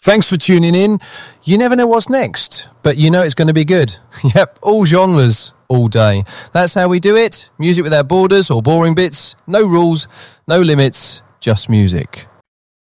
Thanks for tuning in. You never know what's next, but you know it's going to be good. Yep, all genres, all day. That's how we do it. Music without borders or boring bits. No rules, no limits, just music.